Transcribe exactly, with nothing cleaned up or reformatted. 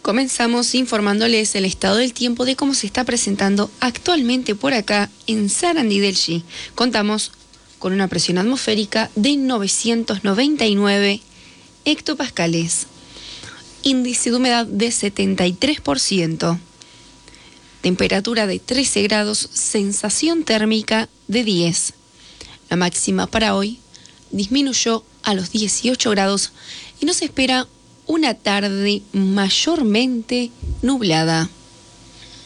Comenzamos informándoles el estado del tiempo de cómo se está presentando actualmente por acá en Sarandí del Chi. Contamos con una presión atmosférica de novecientos noventa y nueve hectopascales, índice de humedad de setenta y tres por ciento, temperatura de trece grados, sensación térmica de diez. La máxima para hoy disminuyó a los dieciocho grados y nos espera una tarde mayormente nublada.